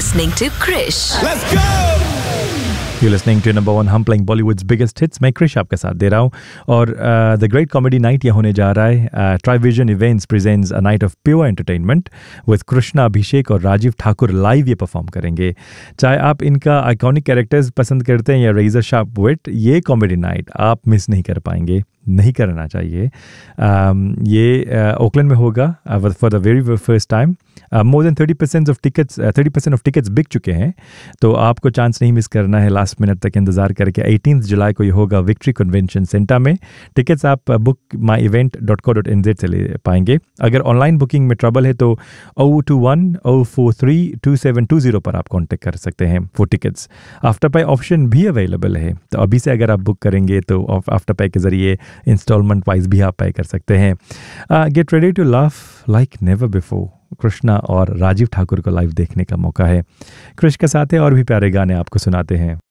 listening to Krish. Let's go! You're listening to number one हम playing Bollywood's biggest hits. मैं क्रिश आपके साथ दे रहा हूँ और द ग्रेट कॉमेडी नाइट ये होने जा रहा है. ट्राइविजन events presents a night of pure entertainment with Krishna Abhishek और राजीव ठाकुर लाइव ये परफॉर्म करेंगे. चाहे आप इनका आइकॉनिक कैरेक्टर्स पसंद करते हैं या रेजर शार्प विट, ये कॉमेडी नाइट आप मिस नहीं कर पाएंगे, नहीं करना चाहिए. ये ओकलैंड में होगा for the very first time. More than 30% of tickets बिक चुके हैं, तो आपको चांस नहीं मिस करना है. लास्ट मिनट तक इंतज़ार करके 18 जुलाई को ये होगा विक्ट्री कन्वेंशन सेंटर में. टिकट्स आप बुक myevent.co.nz से ले पाएंगे. अगर ऑनलाइन बुकिंग में ट्रबल है तो 021-043-2720 पर आप कॉन्टेक्ट कर सकते हैं फॉर टिकट्स. आफ्टर पे ऑप्शन भी अवेलेबल है, तो अभी से अगर आप बुक करेंगे तो आफ्टर पे के ज़रिए इंस्टॉलमेंट वाइज भी आप पे कर सकते हैं. Get ready to laugh like never before. Krishna और राजीव ठाकुर को लाइव देखने का मौका है. क्रिश के साथ है और भी प्यारे गाने आपको सुनाते हैं.